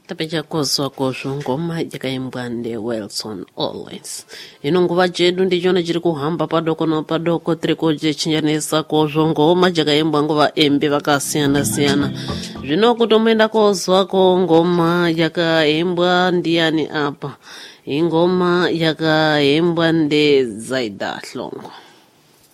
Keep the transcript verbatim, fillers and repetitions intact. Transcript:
Tapeja kozwa kozvo ngoma yakaimbwa ndeWilson Always. Ino nguva jedu ndichona chiri kuhamba padoko napadoko tiri kuchinjanisa kozvo ngoma yakaimbwa nguva embi vakasiyana siyana. Zvino kuti umeenda kozwako ngoma yakaimbwa ndiani apa? Ingoma yakaimbwa ndeZaida Hlongo.